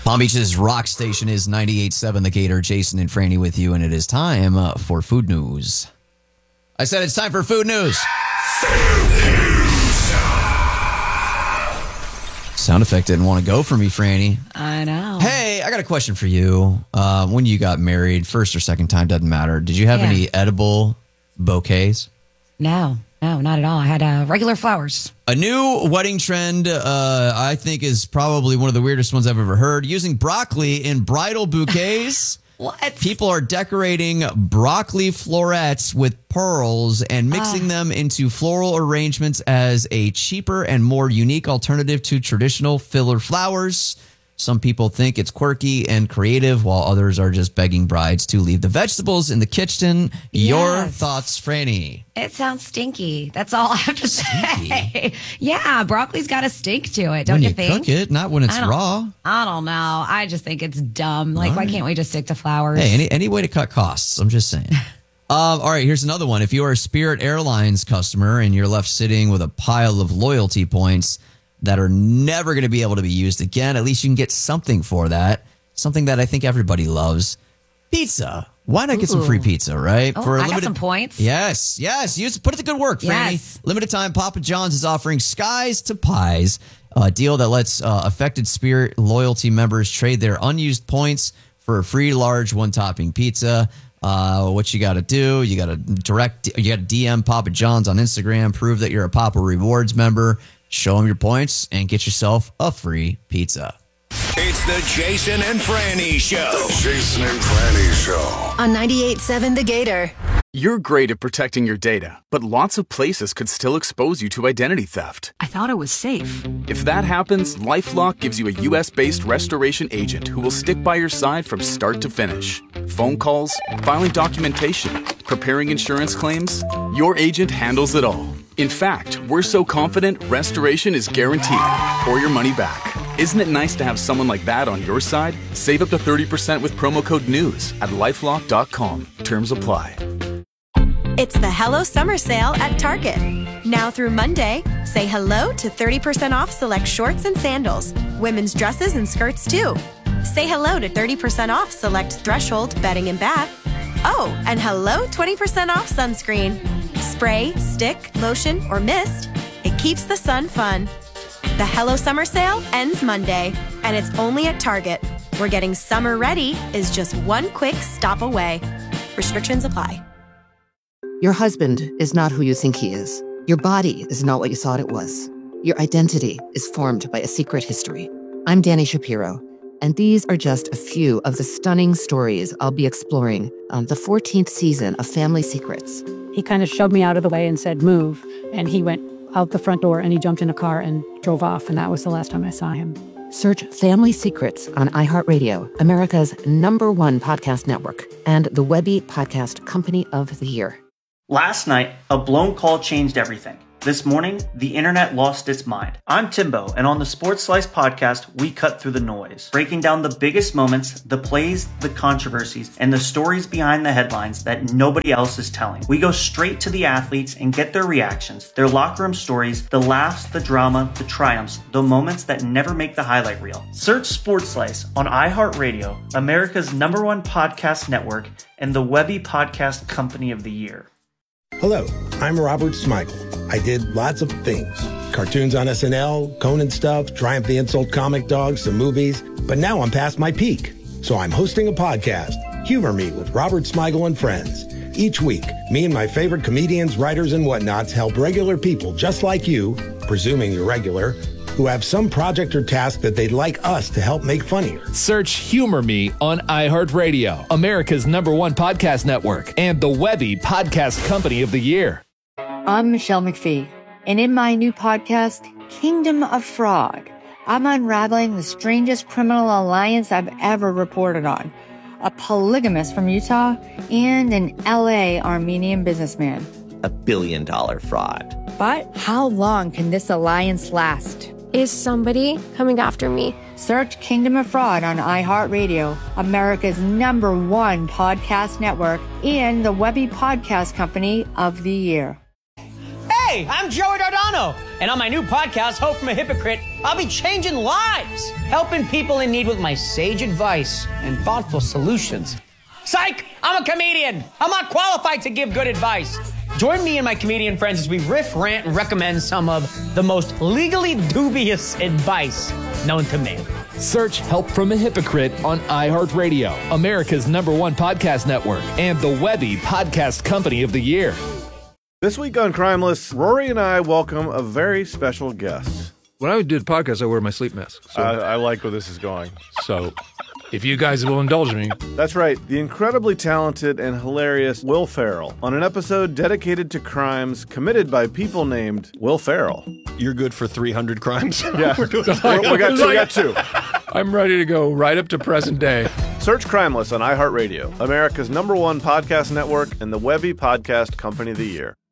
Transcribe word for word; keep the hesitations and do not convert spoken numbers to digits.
Palm Beach's rock station is ninety-eight point seven The Gator. Jason and Franny with you, and it is time uh, for food news. I said it's time for food news. Sound effect didn't want to go for me, Franny. I know. Hey, I got a question for you. Uh, when you got married, first or second time, doesn't matter. Did you have Yeah. any edible bouquets? No, no, not at all. I had uh, regular flowers. A new wedding trend, uh, I think, is probably one of the weirdest ones I've ever heard. Using broccoli in bridal bouquets. What? People are decorating broccoli florets with pearls and mixing uh. them into floral arrangements as a cheaper and more unique alternative to traditional filler flowers. Some people think it's quirky and creative, while others are just begging brides to leave the vegetables in the kitchen. Yes. Your thoughts, Franny? It sounds stinky. That's all I have to Stinky? say. Yeah, broccoli's got a stink to it, don't when you, you think? cook it, not when it's I raw. I don't know. I just think it's dumb. Like, All why right. can't we just stick to flowers? Hey, any any way to cut costs. I'm just saying. um, all right, here's another one. If you are a Spirit Airlines customer and you're left sitting with a pile of loyalty points that are never going to be able to be used again, at least you can get something for that. Something that I think everybody loves. Pizza. Why not get some Ooh. free pizza, right? Oh, For a I got limited, some points. Yes, yes. Use put it to good work, Franny. Yes. Limited time, Papa John's is offering Skies to Pies, a deal that lets uh, affected Spirit loyalty members trade their unused points for a free large one-topping pizza. Uh, what you got to do, you got to direct, you got to D M Papa John's on Instagram, prove that you're a Papa Rewards member, show them your points, and get yourself a free pizza. It's the Jason and Franny Show. The Jason and Franny Show. On ninety-eight point seven The Gator. You're great at protecting your data, but lots of places could still expose you to identity theft. I thought it was safe. If that happens, LifeLock gives you a U S-based restoration agent who will stick by your side from start to finish. Phone calls, filing documentation, preparing insurance claims, your agent handles it all. In fact, we're so confident restoration is guaranteed or your money back. Isn't it nice to have someone like that on your side? Save up to thirty percent with promo code NEWS at lifelock dot com. Terms apply. It's the Hello Summer Sale at Target. Now through Monday, say hello to thirty percent off select shorts and sandals, women's dresses and skirts too. Say hello to thirty percent off select Threshold bedding and bath. Oh, and hello twenty percent off sunscreen. Spray, stick, lotion, or mist, it keeps the sun fun. The Hello Summer Sale ends Monday, and it's only at Target, where getting summer ready is just one quick stop away. Restrictions apply. Your husband is not who you think he is. Your body is not what you thought it was. Your identity is formed by a secret history. I'm Danny Shapiro, and these are just a few of the stunning stories I'll be exploring on the fourteenth season of Family Secrets. He kind of shoved me out of the way and said, move. And he went out the front door and he jumped in a car and drove off. And that was the last time I saw him. Search Family Secrets on iHeartRadio, America's number one podcast network, and the Webby Podcast Company of the Year. Last night, a blown call changed everything. This morning, the internet lost its mind. I'm Timbo, and on the Sports Slice podcast, we cut through the noise, breaking down the biggest moments, the plays, the controversies, and the stories behind the headlines that nobody else is telling. We go straight to the athletes and get their reactions, their locker room stories, the laughs, the drama, the triumphs, the moments that never make the highlight reel. Search Sports Slice on iHeartRadio, America's number one podcast network, and the Webby Podcast Company of the Year. Hello, I'm Robert Smigel. I did lots of things. Cartoons on S N L, Conan stuff, Triumph the Insult comic dogs, some movies. But now I'm past my peak. So I'm hosting a podcast, Humor Me with Robert Smigel and Friends. Each week, me and my favorite comedians, writers, and whatnots help regular people just like you, presuming you're regular, who have some project or task that they'd like us to help make funnier. Search Humor Me on iHeartRadio, America's number one podcast network, and the Webby Podcast Company of the Year. I'm Michelle McPhee, and in my new podcast, Kingdom of Fraud, I'm unraveling the strangest criminal alliance I've ever reported on. A polygamist from Utah and an L A Armenian businessman. A billion dollar fraud. But how long can this alliance last? Is somebody coming after me? Search Kingdom of Fraud on iHeartRadio, America's number one podcast network, and the Webby Podcast Company of the Year. Hey, Hi, I'm Joey Dardano, and on my new podcast, Hope from a Hypocrite, I'll be changing lives, helping people in need with my sage advice and thoughtful solutions. Psych! I'm a comedian. I'm not qualified to give good advice. Join me and my comedian friends as we riff, rant, and recommend some of the most legally dubious advice known to man. Search Help from a Hypocrite on iHeartRadio, America's number one podcast network, and the Webby Podcast Company of the Year. This week on Crimeless, Rory and I welcome a very special guest. When I do the podcast, I wear my sleep mask. So. I, I like where this is going. So, if you guys will indulge me. That's right, the incredibly talented and hilarious Will Ferrell on an episode dedicated to crimes committed by people named Will Ferrell. You're good for three hundred crimes? Yeah, we got two. We got two. I'm ready to go right up to present day. Search Crimeless on iHeartRadio, America's number one podcast network and the Webby Podcast Company of the Year.